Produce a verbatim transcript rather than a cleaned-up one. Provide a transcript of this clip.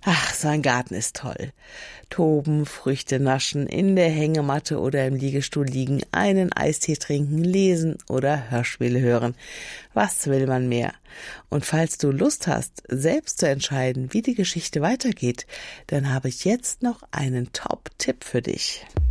Ach, so ein Garten ist toll. Toben, Früchte naschen, in der Hängematte oder im Liegestuhl liegen, einen Eistee trinken, lesen oder Hörspiele hören. Was will man mehr? Und falls du Lust hast, selbst zu entscheiden, wie die Geschichte weitergeht, dann habe ich jetzt noch einen Top-Tipp für dich.